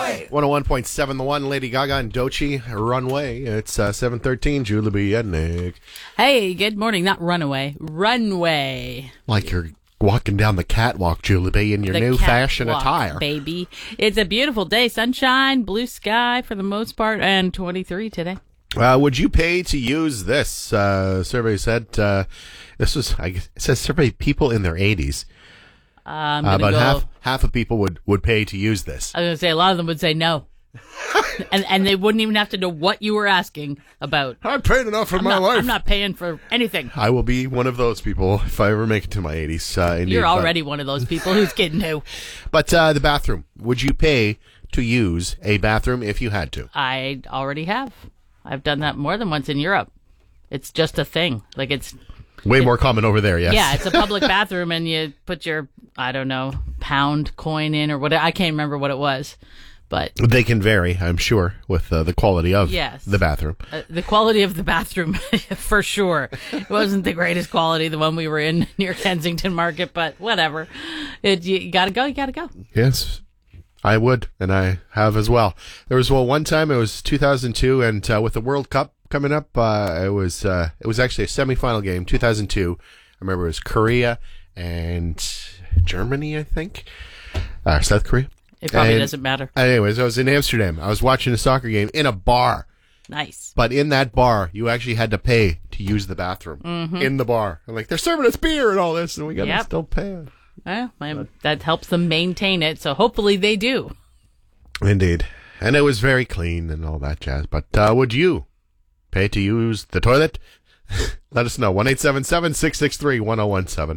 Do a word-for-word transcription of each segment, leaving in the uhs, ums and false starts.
Runway. one oh one point seven The One, Lady Gaga and Doechii, Runway. It's uh, seven thirteen, Julie B. and Nick. Hey, good morning. Not Runaway, Runway. Like you're walking down the catwalk, Julie B, in your The new fashion catwalk, attire. Baby. It's a beautiful day. Sunshine, blue sky for the most part, and twenty-three today. Uh, would you pay to use this? Uh, survey said, uh, this was, I guess, it says survey people in their eighties. Uh, I'm Uh, gonna about go, half half of people would, would pay to use this. I was going to say, a lot of them would say no. and and they wouldn't even have to know what you were asking about. I paid enough for I'm my not, life. I'm not paying for anything. I will be one of those people if I ever make it to my eighties. Uh, indeed, You're but- already one of those people. Who's kidding who? But uh, the bathroom. Would you pay to use a bathroom if you had to? I already have. I've done that more than once in Europe. It's just a thing. Like it's Way more common over there, yes. Yeah, it's a public bathroom, and you put your, I don't know, pound coin in or whatever. I can't remember what it was, but They can vary, I'm sure, with uh, the quality of Yes. the bathroom. uh, the quality of the bathroom, for sure, it wasn't the greatest quality, the one we were in near Kensington Market, but whatever. It, you, you gotta go, you gotta go. Yes, I would, and I have as well. There was well one time, it was two thousand two, and uh, with the World Cup coming up, uh, it was uh, it was actually a semifinal game, two thousand two. I remember it was Korea and Germany, I think, uh, South Korea. It probably And- doesn't matter. Anyways, I was in Amsterdam. I was watching a soccer game in a bar. Nice. But in that bar, you actually had to pay to use the bathroom in the bar. I'm like, they're serving us beer and all this, and we got to Yep. still pay. Well, I- that helps them maintain it, so hopefully they do. Indeed. And it was very clean and all that jazz. But uh, would you pay to use the toilet? Let us know. one eight seven seven, six six three, one oh one seven.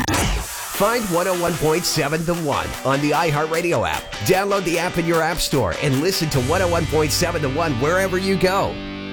Find one oh one point seven The One on the iHeartRadio app. Download the app in your app store and listen to one oh one point seven The One wherever you go.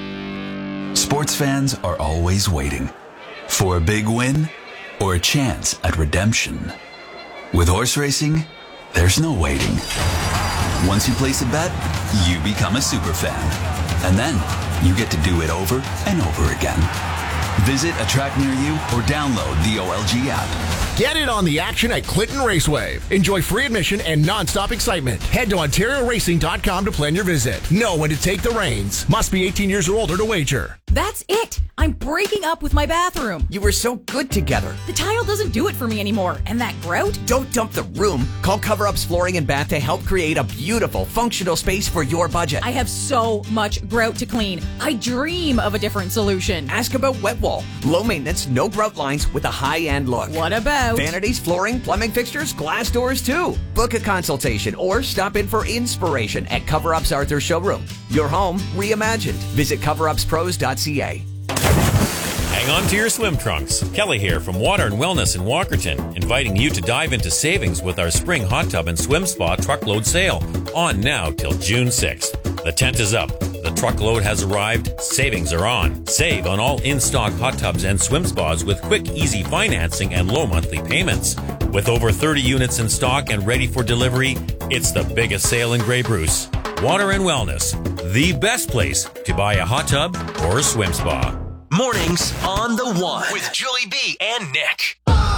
Sports fans are always waiting for a big win or a chance at redemption. With horse racing, there's no waiting. Once you place a bet, you become a super fan. And then you get to do it over and over again. Visit a track near you or download the O L G app. Get in on the action at Clinton Raceway. Enjoy free admission and non-stop excitement. Head to Ontario Racing dot com to plan your visit. Know when to take the reins. Must be eighteen years or older to wager. That's it. I'm breaking up with my bathroom. You were so good together. The tile doesn't do it for me anymore. And that grout? Don't dump the room. Call Cover Up's Flooring and Bath to help create a beautiful, functional space for your budget. I have so much grout to clean. I dream of a different solution. Ask about Wet Wall. Low maintenance, no grout lines with a high-end look. What about? Vanities, flooring, plumbing fixtures, glass doors too. Book a consultation or stop in for inspiration at Cover Up's Arthur Showroom. Your home reimagined. Visit cover ups pros dot c a. Hang on to your swim trunks. Kelly here from Water and Wellness in Walkerton, inviting you to dive into savings with our spring hot tub and swim spa truckload sale, on now till June sixth. The tent is up. The truckload has arrived. Savings are on. Save on all in-stock hot tubs and swim spas with quick, easy financing and low monthly payments. With over thirty units in stock and ready for delivery, it's the biggest sale in Grey Bruce. Water and Wellness, the best place to buy a hot tub or a swim spa. Mornings on The One with Julie B and Nick.